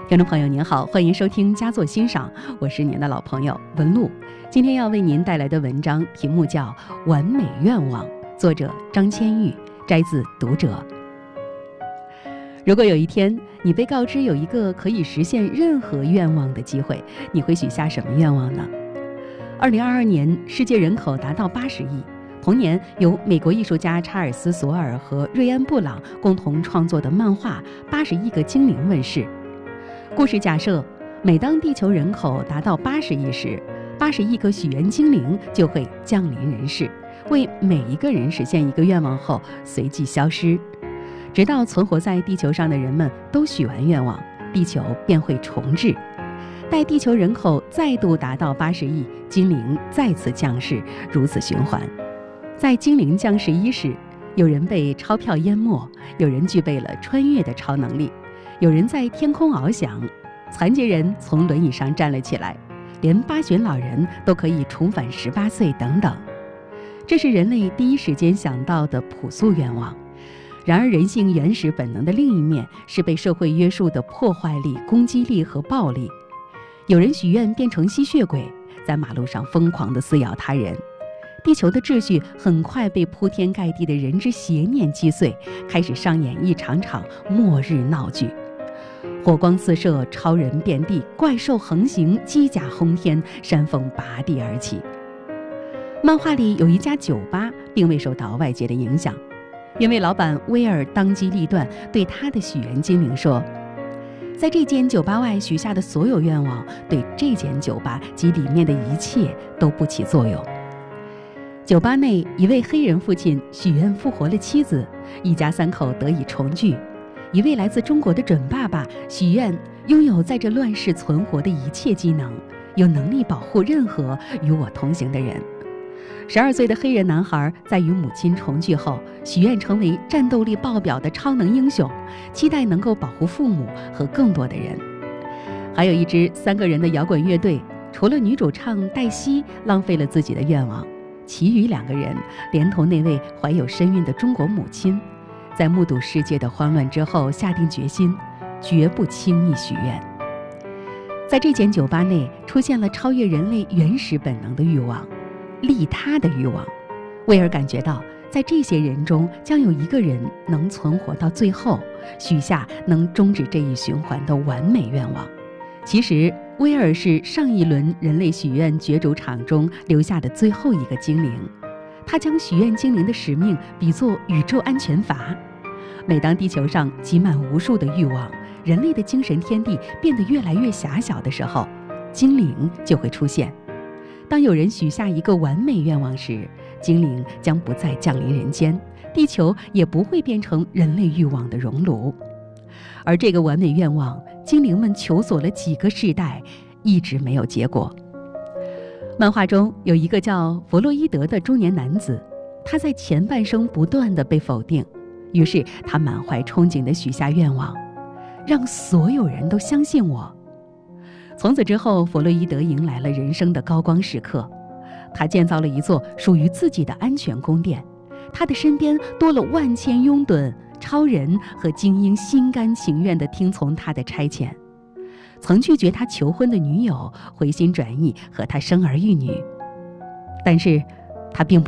听众朋友您好，欢迎收听佳作欣赏，我是您的老朋友文璐。今天要为您带来的文章题目叫《完美愿望》，作者张千玉，摘自《读者》。如果有一天你被告知有一个可以实现任何愿望的机会，你会许下什么愿望呢？2022年世界人口达到80亿，同年由美国艺术家查尔斯·索尔和瑞安·布朗共同创作的漫画《80亿个精灵》问世。故事假设，每当地球人口达到80亿时，80亿个许愿精灵就会降临人世，为每一个人实现一个愿望后随即消失，直到存活在地球上的人们都许完愿望，地球便会重置。待地球人口再度达到80亿，精灵再次降世，如此循环。在精灵降世伊始，有人被钞票淹没，有人具备了穿越的超能力，有人在天空翱翔，残疾人从轮椅上站了起来，连八旬老人都可以重返18岁等等。这是人类第一时间想到的朴素愿望。然而人性原始本能的另一面是被社会约束的破坏力、攻击力和暴力。有人许愿变成吸血鬼，在马路上疯狂地撕咬他人。地球的秩序很快被铺天盖地的人之邪念击碎，开始上演一场场末日闹剧。火光四射，超人遍地，怪兽横行，机甲轰天，山峰拔地而起。漫画里有一家酒吧并未受到外界的影响，因为老板威尔当机立断，对他的许愿精灵说，在这间酒吧外许下的所有愿望，对这间酒吧及里面的一切都不起作用。酒吧内，一位黑人父亲许愿复活了妻子，一家3口得以重聚。一位来自中国的准爸爸许愿拥有在这乱世存活的一切技能，有能力保护任何与我同行的人。12岁的黑人男孩在与母亲重聚后，许愿成为战斗力爆表的超能英雄，期待能够保护父母和更多的人。还有一支3个人的摇滚乐队，除了女主唱黛西浪费了自己的愿望，其余2个人连同那位怀有身孕的中国母亲，在目睹世界的慌乱之后下定决心，绝不轻易许愿。在这间酒吧内出现了超越人类原始本能的欲望，利他的欲望。威尔感觉到在这些人中将有一个人能存活到最后，许下能终止这一循环的完美愿望。其实威尔是上一轮人类许愿角逐场中留下的最后一个精灵，他将许愿精灵的使命比作宇宙安全阀。每当地球上挤满无数的欲望，人类的精神天地变得越来越狭小的时候，精灵就会出现。当有人许下一个完美愿望时，精灵将不再降临人间，地球也不会变成人类欲望的熔炉。而这个完美愿望，精灵们求索了几个世代，一直没有结果。漫画中有一个叫弗洛伊德的中年男子，他在前半生不断地被否定，于是他满怀憧憬地许下愿望，让所有人都相信我。从此之后，弗洛伊德迎来了人生的高光时刻，他建造了一座属于自己的安全宫殿，他的身边多了万千拥趸、超人和精英，心甘情愿地听从他的差遣。曾拒绝他求婚的女友回心转意和他生儿育女，但是他并不